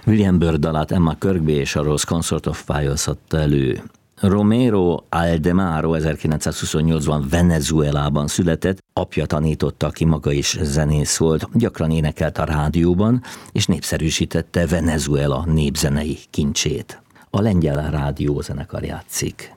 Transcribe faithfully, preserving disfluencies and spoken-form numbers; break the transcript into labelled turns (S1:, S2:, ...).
S1: William Byrd dalát Emma Kirkby és a Rose Consort of Files adta elő. Romero Aldemaro ezerkilencszázhuszonnyolcban Venezuelában született, apja tanította, aki maga is zenész volt, gyakran énekelt a rádióban, és népszerűsítette Venezuela népzenei kincsét. A lengyel rádiózenekar játszik.